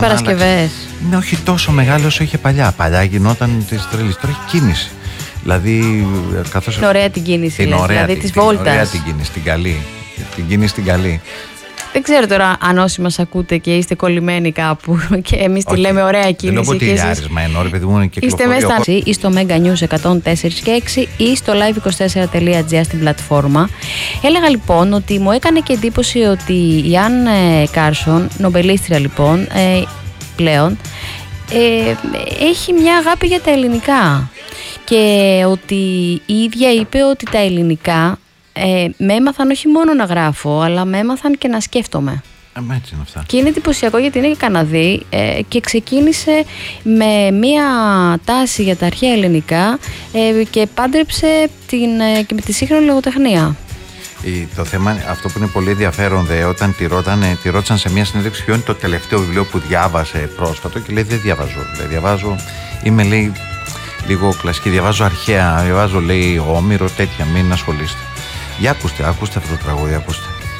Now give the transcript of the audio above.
Παρασκευές. Είναι όχι τόσο μεγάλο όσο είχε παλιά. Παλιά γινόταν της τρελής. Τώρα έχει κίνηση. Δηλαδή, καθώς. Είναι ωραία την κίνηση, δηλαδή της βόλτας. Ωραία την κίνηση, την καλή. Την κίνηση την καλή. Δεν ξέρω τώρα αν όσοι μας ακούτε και είστε κολλημένοι κάπου και εμείς τη λέμε ωραία κίνηση. Δεν λέω ποτηλιάρισμα εννοώ, ρε παιδί μου, είναι κυκλοφορία. Είστε μέσα ή στο Mega News 104 και 6 ή στο live24.gr στην πλατφόρμα. Έλεγα λοιπόν ότι μου έκανε και εντύπωση ότι η Αν Κάρσον, νομπελίστρια λοιπόν, πλέον, έχει μια αγάπη για τα ελληνικά. Και ότι η ίδια είπε ότι τα ελληνικά με έμαθαν όχι μόνο να γράφω, αλλά με έμαθαν και να σκέφτομαι. Έτσι είναι αυτά. Και είναι εντυπωσιακό γιατί είναι και Καναδί και ξεκίνησε με μία τάση για τα αρχαία ελληνικά και πάντρεψε και με τη σύγχρονη λογοτεχνία. Το θέμα, αυτό που είναι πολύ ενδιαφέρον, όταν τη ρώτησαν σε μια συνέντευξη ποιο είναι το τελευταίο βιβλίο που διάβασε πρόσφατο και λέει δεν διαβάζω, είμαι λέει λίγο κλασική, διαβάζω αρχαία, διαβάζω λέει Όμηρο, τέτοια, μην ασχολείστε. Για ακούστε αυτό το τραγούδι, ακούστε.